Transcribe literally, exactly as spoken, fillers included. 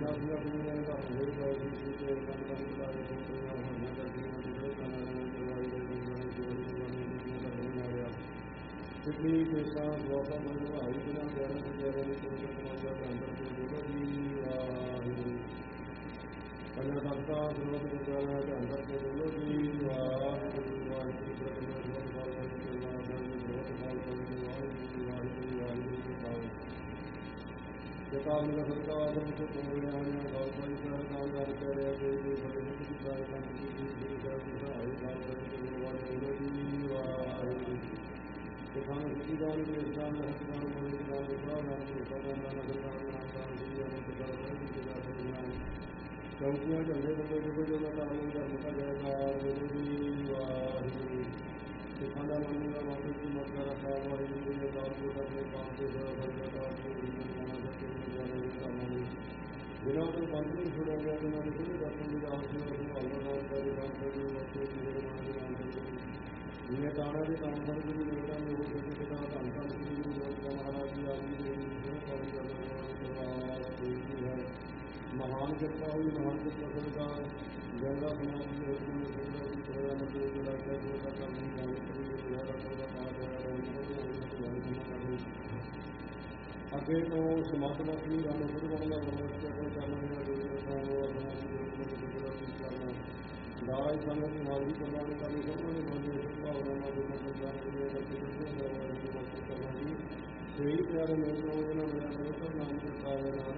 पिछली केसा द्वापा मन आई बिना ज्ञान से जय बने तो समाजा के अंदर से बोलो जी वाहिगुरु पंजा तख्ता सर्वत गुरुद्वारा के अंदर से बोलो जी वाहिगुरु वाहिगुरु प्रथम सर्वत काल करने के बाद सर्वत काल करने वाहिगुरु वाहिगुरु वाहिगुरु के काल जताब मेरा सबका आदम से तोड़ने आने काल पर इस काल का कह रहे थे जो बड़े मुझे प्राय का मुझे गुरु साहब की सहाय काल करने के बाद बोलो जी वाहिगुरु किसान किसान के स्थान में किसान में किसान विभाग नाम के सदा नाम नाम नाम नाम दुनिया में किसान में किसान नाम चौकियां झंडे बंदे देखो जो मैं काम धर्म का जाएगा बोली वाहिगुरु किसान मानने का माफी की मत कर रखा वाहिगुरु ने दान को अपने काम से बड़ा बड़ा काम को माना के वाले का मानी बिना तो बंद नहीं छोड़ा गया बिना तो कोई दर्शन की आवश्यकता नहीं अल्लाह नाम का नाम का जो वस्तु मेरे मान के नाम ये दाना के काम कर गुरु देवता में हो सके के साथ अंतर गुरु देवता महाराज जी आदि देवी कौन करना है महान कृपा हुई महान कृपा सरकार गंगा समाज के हुक्म में गंगा की तरह मतलब जो लगता है जो का नहीं मालूम करी द्वारा का कहा गया है अगे तो समाज वासी गाना शुरू करना नमस्ते को करना गुरु देवता हो करना दाई संगत मार्गी प्रदान करने सबने माने भावना में संदान के लिए करना ही सही प्यारे लोगों ने मेरा नाम के साथ